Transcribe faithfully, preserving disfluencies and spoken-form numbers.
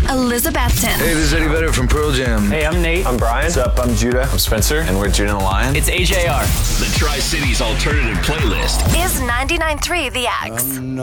Elizabethton. Hey, this is Eddie Vedder from Pearl Jam. Hey, I'm Nate. I'm Brian. What's up? I'm Judah. I'm Spencer, and we're Judah and the Lion. It's A J R. The Tri-Cities Alternative Playlist Is ninety-nine point three The X.